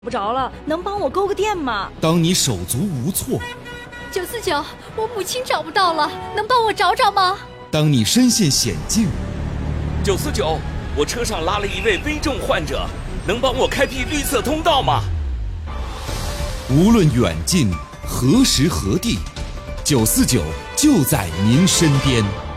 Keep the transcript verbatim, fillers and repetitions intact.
不着了，能帮我勾个电吗？ 当你手足无措， 九四九，我母亲找不到了，能帮我找找吗？ 当你身陷险境， 九四九，我车上拉了一位危重患者，能帮我开辟绿色通道吗？ 无论远近，何时何地，九四九就在您身边。